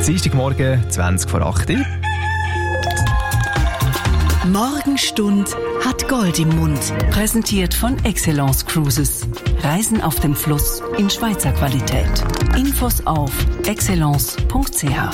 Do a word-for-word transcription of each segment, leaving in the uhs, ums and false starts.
Dienstagmorgen, zwanzig vor acht. Morgenstund hat Gold im Mund. Präsentiert von Excellence Cruises. Reisen auf dem Fluss in Schweizer Qualität. Infos auf excellence punkt c h.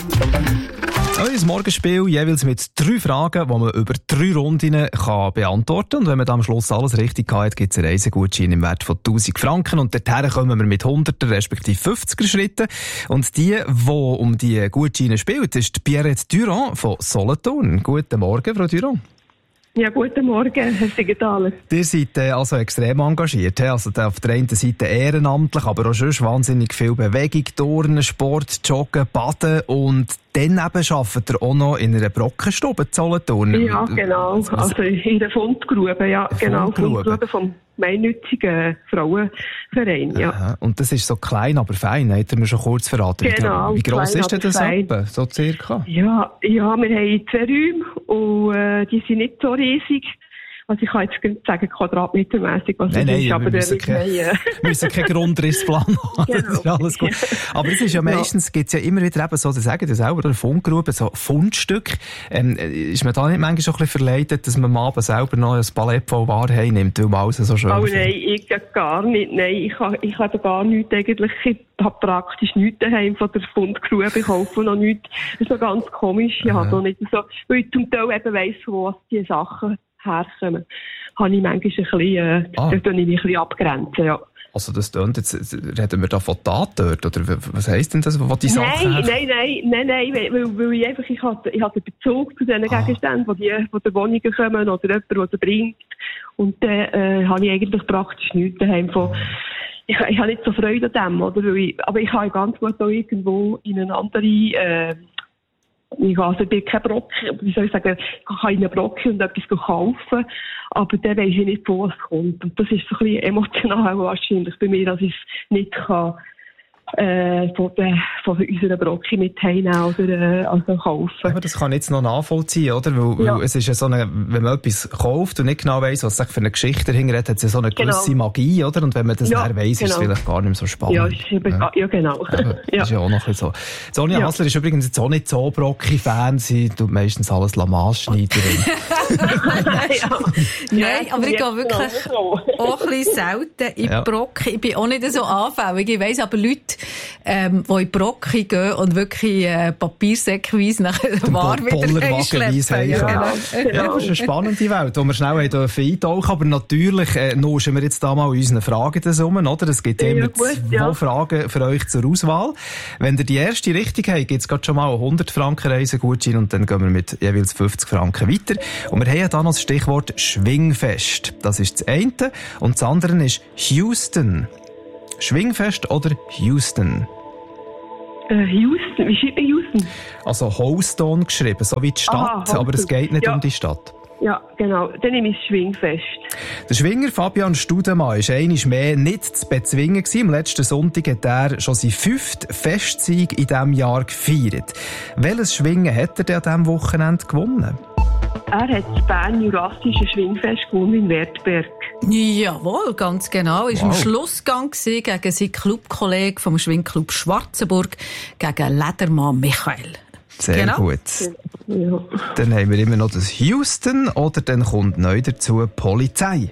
Unser Morgenspiel jeweils mit drei Fragen, die man über drei Runden kann beantworten kann. Und wenn man dann am Schluss alles richtig hat, gibt es einen Reisegutschein im Wert von tausend Franken. Und dorthin kommen wir mit hunderter respektive fünfziger Schritten. Und die, die um die Gutscheine spielt, ist Pierrette Durand von Solothurn. Guten Morgen, Frau Durand. Ja, guten Morgen, Herr Siegenthaler. Ihr seid äh, also extrem engagiert. Also auf der einen Seite ehrenamtlich, aber auch sonst wahnsinnig viel Bewegung, Turnen, Sport, Joggen, Baden und dann eben arbeitet ihr auch noch in einer Brockenstube in Solothurn. Ja, genau. Also in der Fundgrube, ja, genau. Fundgrube. Fundgrube vom gemeinnützigen Frauenverein, ja. Aha. Und das ist so klein, aber fein, hat er mir schon kurz verraten. Genau. Wie gross ist denn das fein. etwa, so circa? Ja, ja, wir haben zwei Räume und äh, die sind nicht so riesig. Also ich kann jetzt nicht sagen, quadratmetermässig, was nein, das nein, ist, aber wir der müssen, kein, äh, müssen keinen Grundrissplan haben, genau. Das ist alles gut. Aber es ist ja meistens, gibt es ja immer wieder eben so, das sagen das selber, Fundgrube, so Fundstück. Ähm, ist man da nicht manchmal schon ein bisschen verleitet, dass man am Abend selber noch ein Palett voll Ware heimnimmt, weil man alles so schön Oh findet? nein, ich gar nicht, nein, ich habe, ich habe gar nichts eigentlich, ich habe praktisch nichts daheim von der Fundgrube, ich kaufe noch nichts. Das ist noch ganz komisch, ich habe noch nicht so, weil ich zum Teil eben weiss, wo die Sachen herkommen, habe ich manchmal ein bisschen, äh, ah. da tue ich mich ein bisschen abgrenzen, ja. Also das tönt jetzt, reden wir da von Tatort, oder was heisst denn das, was die Sachen Nein, nein, nein, nein, nein, weil, weil ich einfach, ich habe, ich habe den Bezug zu diesen ah. Gegenständen, die, die von der Wohnung kommen, oder jemand, der sie bringt, und dann, äh, habe ich eigentlich praktisch nichts daheim von, ich, ich habe nicht so Freude an dem, oder, weil ich, aber ich habe ganz gut auch irgendwo in eine andere, äh, ich also bin kein Brock, wie soll ich sagen, ich kann in einen Brock und etwas kaufen, aber dann weiss ich nicht, wo es kommt. Und das ist so ein bisschen emotional wahrscheinlich bei mir, dass ich es nicht kann, äh, von, der, von unserer Brocke mit heimnehmen oder äh, also kaufen. Aber das kann ich jetzt noch nachvollziehen, oder? Weil, ja. weil es ist ja so eine, wenn man etwas kauft und nicht genau weiss, was es für eine Geschichte dahinter hat, hat es ja so eine gewisse genau. Magie, oder? Und wenn man das ja, dann weiss, genau. ist es vielleicht gar nicht mehr so spannend. Ja, ist eben, ja. ja genau. Ja, das ja. ist ja auch noch ein bisschen so. Sonja ja. Hassler ist übrigens jetzt auch nicht so Brocki-Fan, sie tut meistens alles Lamaßschneiderin. ja. Nein, aber ich gehe wirklich auch ein bisschen selten in ja. Brocki. Ich bin auch nicht so anfällig. Ich weiss aber Leute, ähm, die in Brocki gehen und wirklich äh, papiersäckweise nach der Ware wieder einschleppen. Ja, genau. Ja, das ist eine spannende Welt, wo wir schnell eintauchen dürfen. Aber natürlich äh, nuschen wir jetzt da mal in unseren Fragen herum, oder? Es gibt ja, immer gut, zwei ja. Fragen für euch zur Auswahl. Wenn ihr die erste richtig habt, gibt es gerade schon mal einen hundert Franken Reisegutschein und dann gehen wir mit jeweils fünfzig Franken weiter. Und wir haben ja dann noch das Stichwort Schwingfest. Das ist das eine. Und das andere ist Houston. Schwingfest oder Houston? Äh, Houston, wie schreibt man Houston? Also Houston geschrieben, so wie die Stadt, Aha, aber es geht nicht ja. um die Stadt. Ja, genau. Dann nehme ich das Schwingfest. Der Schwinger Fabian Studemann war einmal mehr nicht zu bezwingen gewesen. Am letzten Sonntag hat er schon seinen fünften Festsieg in diesem Jahr gefeiert. Welches Schwingen hat er denn an diesem Wochenende gewonnen? Er hat das Bern-Jurassische Schwingfest gewonnen in Wertberg. Jawohl, ganz genau. Er war wow. im Schlussgang gegen seinen Clubkollegen vom Schwingclub Schwarzenburg, gegen Ledermann Michael. Sehr genau. gut. Ja. Dann haben wir immer noch das Houston oder dann kommt neu dazu Polizei.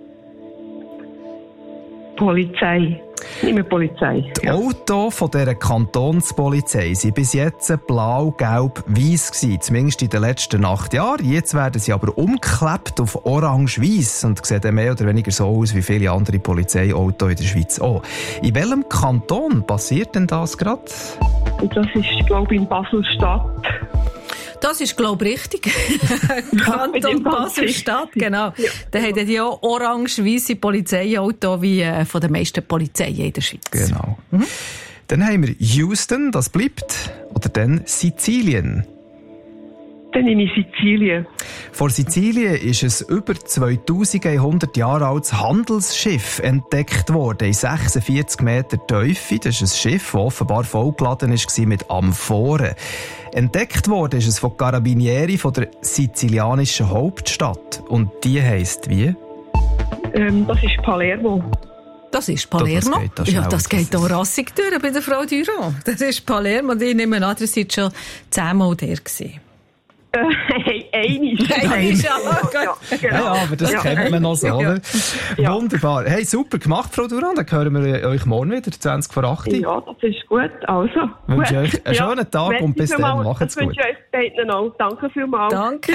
Polizei. Nicht mehr Polizei. Die ja. Autos von dieser Kantonspolizei waren bis jetzt blau, gelb, weiss gewesen. Zumindest in den letzten acht Jahren. Jetzt werden sie aber umgeklebt auf orange-weiss und sehen dann mehr oder weniger so aus wie viele andere Polizeiautos in der Schweiz auch. In welchem Kanton passiert denn das gerade? Das ist, glaube ich, in Basel-Stadt. Das ist, glaube ich, richtig. Kanton Basel-Stadt, genau. Ja. Da haben die auch orange-weisse Polizeiauto wie äh, von den meisten Polizeien in der Schweiz. Genau. Mhm. Dann haben wir Houston, das bleibt. Oder dann Sizilien. Dann nehme ich Sizilien. Vor Sizilien ist ein über zweitausendeinhundert Jahre altes Handelsschiff entdeckt worden, in sechsundvierzig Meter Tiefe. Das ist ein Schiff, das offenbar vollgeladen war mit Amphoren. Entdeckt worden ist es von Carabinieri, von der sizilianischen Hauptstadt. Und die heisst wie? Ähm, das ist Palermo. Das ist Palermo. Das geht das ja, das geht auch rassig durch bei der Frau Durand. Das ist Palermo. Und ich nehme an, ihr seid schon zehnmal der gewesen. Hey, einig. Einig, ja, ja, genau. ja, aber das ja, kennt man noch so, oder? Ja. Wunderbar. Hey, super gemacht, Frau Durand. Dann hören wir euch morgen wieder, zwanzig vor acht. Ja, das ist gut. Also, ich wünsche gut. euch einen schönen ja. Tag Merci und bis dann. Macht's gut. Ich wünsche euch beiden auch. Danke vielmals. Danke.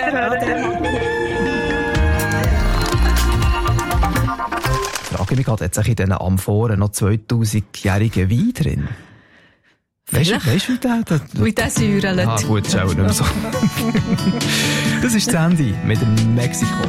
Ich frage mich gerade, hat sich in diesen Amphoren noch zweitausendjährige Wein drin? Weißt du, weißt du, wie der, der, wie der säurelt? Ah, gut, schau nicht mehr so. Das ist das Ende mit dem Mexiko.